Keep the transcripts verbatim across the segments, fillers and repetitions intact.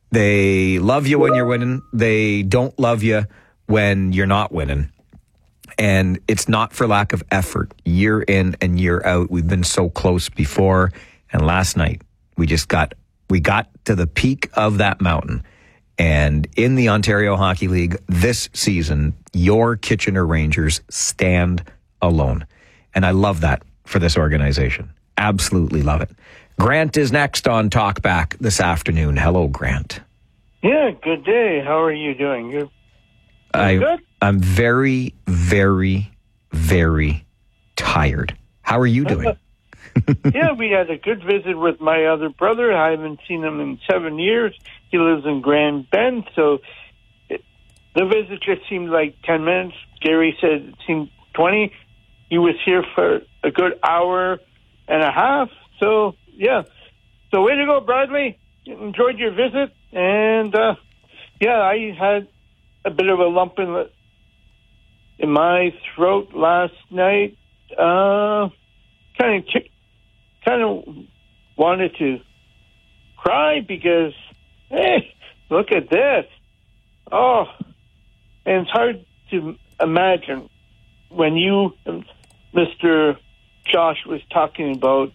They love you when you're winning. They don't love you when you're not winning. And it's not for lack of effort. Year in and year out, we've been so close before. And last night, we just got we got to the peak of that mountain. And in the Ontario Hockey League this season, your Kitchener Rangers stand alone. And I love that for this organization. Absolutely love it. Grant is next on Talkback this afternoon. Hello, Grant. Yeah, good day. How are you doing? You're, you're I, good? I'm very, very, very tired. How are you doing? Yeah, we had a good visit with my other brother. I haven't seen him in seven years. He lives in Grand Bend, so it, the visit just seemed like ten minutes. Gary said it seemed twenty. He was here for a good hour and a half. So, yeah. So, way to go, Bradley. Enjoyed your visit. And, uh, yeah, I had a bit of a lump in the, in my throat last night. Uh, kind of, kind of wanted to cry because, hey, look at this. Oh, and it's hard to imagine when you, Mister Josh, was talking about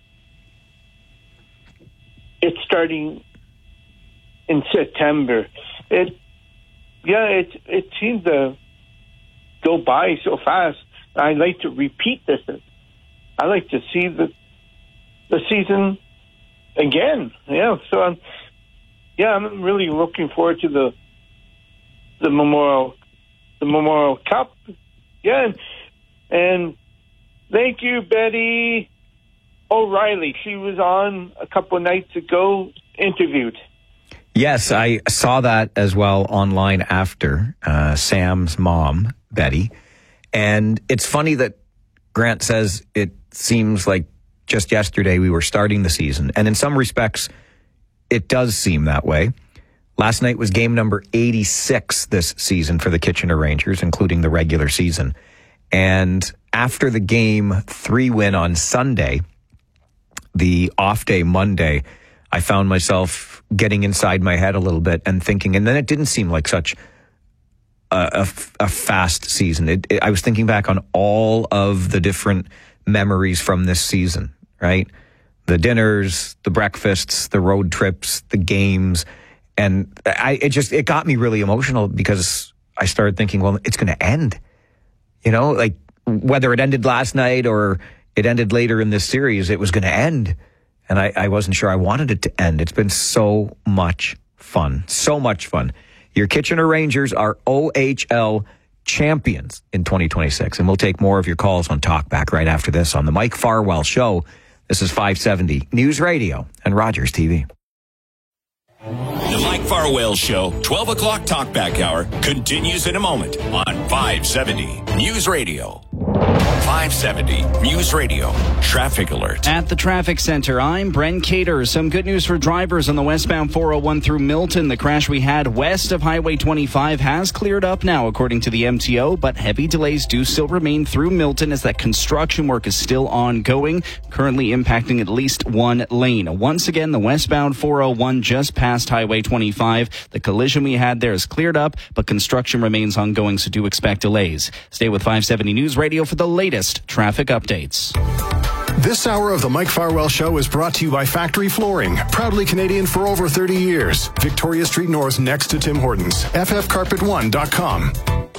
it starting in September. It, yeah, it it seemed to go by so fast. I like to repeat this. I like to see the the season again. Yeah, so I'm yeah, I'm really looking forward to the the Memorial the Memorial Cup. Yeah, and, and thank you, Betty O'Reilly. She was on a couple of nights ago, interviewed. Yes, I saw that as well online after uh, Sam's mom, Betty. And it's funny that Grant says it seems like just yesterday we were starting the season. And in some respects, it does seem that way. Last night was game number eighty-six this season for the Kitchener Rangers, including the regular season. And after the game three win on Sunday, the off day Monday, I found myself getting inside my head a little bit and thinking, and then it didn't seem like such a, a, a fast season. It, it, I was thinking back on all of the different memories from this season, right? The dinners, the breakfasts, the road trips, the games. And I, it just, it got me really emotional because I started thinking, well, it's going to end. You know, like whether it ended last night or it ended later in this series, it was going to end. And I, I wasn't sure I wanted it to end. It's been so much fun. So much fun. Your Kitchener Rangers are O H L champions in twenty twenty-six. And we'll take more of your calls on Talkback right after this on the Mike Farwell Show. This is five seventy News Radio and Rogers T V. The Mike Farwell Show, twelve o'clock Talkback Hour, continues in a moment on five seventy News Radio. five seventy News Radio. Traffic alert. At the traffic center, I'm Brent Cater. Some good news for drivers on the westbound four oh one through Milton. The crash we had west of Highway twenty-five has cleared up now, according to the M T O, but heavy delays do still remain through Milton as that construction work is still ongoing, currently impacting at least one lane. Once again, the westbound four oh one just past Highway twenty-five. The collision we had there is cleared up, but construction remains ongoing, so do expect delays. Stay with five seventy News Radio for the latest traffic updates. This hour of the Mike Farwell Show is brought to you by Factory Flooring, proudly Canadian for over thirty years. Victoria Street North next to Tim Hortons. F F carpet one dot com.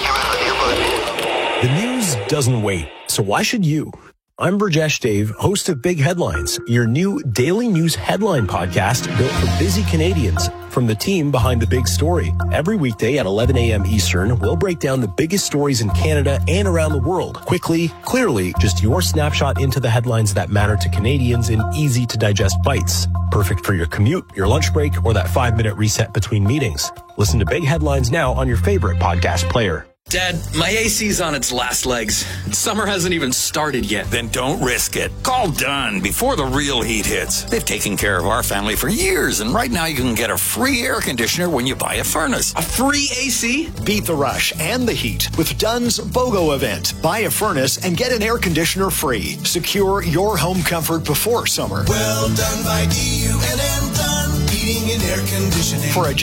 The news doesn't wait, so why should you? I'm Burjesh Dave, host of Big Headlines, your new daily news headline podcast built for busy Canadians. From the team behind the big story. Every weekday at eleven a.m. Eastern, we'll break down the biggest stories in Canada and around the world. Quickly, clearly, just your snapshot into the headlines that matter to Canadians in easy-to-digest bites. Perfect for your commute, your lunch break, or that five-minute reset between meetings. Listen to Big Headlines now on your favorite podcast player. Dad, my A C's on its last legs. Summer hasn't even started yet. Then don't risk it. Call Dunn before the real heat hits. They've taken care of our family for years, and right now you can get a free air conditioner when you buy a furnace. A free A C? Beat the rush and the heat with Dunn's BOGO event. Buy a furnace and get an air conditioner free. Secure your home comfort before summer. Well done by D U N N Dunn, heating and air conditioning. For a